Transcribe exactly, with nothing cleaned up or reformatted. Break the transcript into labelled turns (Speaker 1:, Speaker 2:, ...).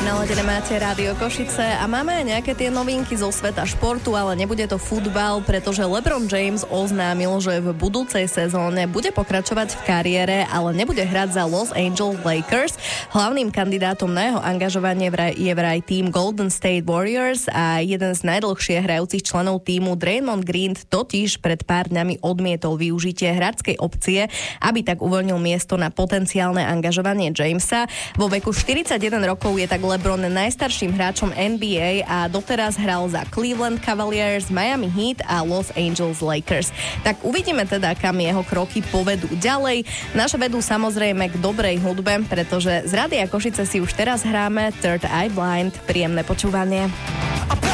Speaker 1: naladené máte Rádio Košice a máme aj nejaké tie novinky zo sveta športu, ale nebude to futbal, pretože LeBron James oznámil, že v budúcej sezóne bude pokračovať v kariére, ale nebude hrať za Los Angeles Lakers. Hlavným kandidátom na jeho angažovanie je vraj tým Golden State Warriors a jeden z najdlhšie hrajúcich členov tímu Draymond Green totiž pred pár dňami odmietol využitie hráčskej opcie, aby tak uvoľnil miesto na potenciálne angažovanie Jamesa. Vo veku štyridsaťjeden rokov je tak LeBron najstarším hráčom N B A a doteraz hral za Cleveland Cavaliers, Miami Heat a Los Angeles Lakers. Tak uvidíme teda, kam jeho kroky povedú ďalej. Naše vedú samozrejme k dobrej hudbe, pretože z Rádia Košice si už teraz hráme Third Eye Blind. Príjemné počúvanie.